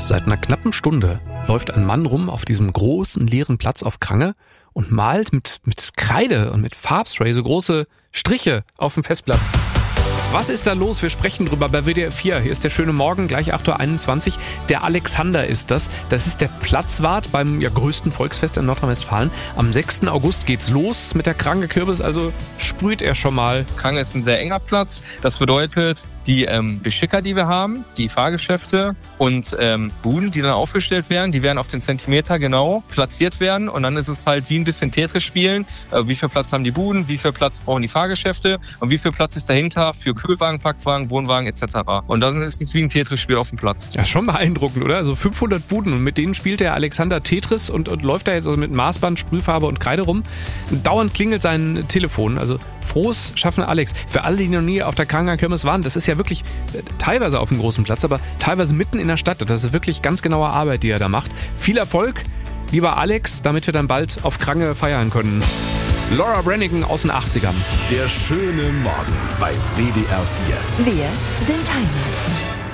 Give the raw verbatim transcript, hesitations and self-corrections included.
Seit einer knappen Stunde läuft ein Mann rum auf diesem großen leeren Platz auf Krange und malt mit, mit Kreide und mit Farbspray so große Striche auf dem Festplatz. Was ist da los? Wir sprechen drüber bei W D R vier. Hier ist der schöne Morgen, gleich acht Uhr einundzwanzig. Der Alexander ist das. Das ist der Platzwart beim ja, größten Volksfest in Nordrhein-Westfalen. Am sechsten August geht's los mit der Krange-Kirmes, also sprüht er schon mal. Krange ist ein sehr enger Platz. Das bedeutet, die ähm, Beschicker, die wir haben, die Fahrgeschäfte und ähm, Buden, die dann aufgestellt werden, die werden auf den Zentimeter genau platziert werden. Und dann ist es halt wie ein bisschen Tetris spielen. Äh, wie viel Platz haben die Buden, wie viel Platz brauchen die Fahrgeschäfte und wie viel Platz ist dahinter für Kühlwagen, Packwagen, Wohnwagen et cetera. Und dann ist es wie ein Tetris-Spiel auf dem Platz. Ja, schon beeindruckend, oder? Also fünfhundert Buden und mit denen spielt der Alexander Tetris und, und läuft da jetzt also mit Maßband, Sprühfarbe und Kreide rum. Dauernd klingelt sein Telefon. Also frohes Schaffen, Alex. Für alle, die noch nie auf der Krange-Kirmes waren, das ist ja wirklich äh, teilweise auf dem großen Platz, aber teilweise mitten in der Stadt. Das ist wirklich ganz genaue Arbeit, die er da macht. Viel Erfolg, lieber Alex, damit wir dann bald auf Krange feiern können. Laura Branigan aus den achtzigern. Der schöne Morgen bei W D R vier. Wir sind Heimat.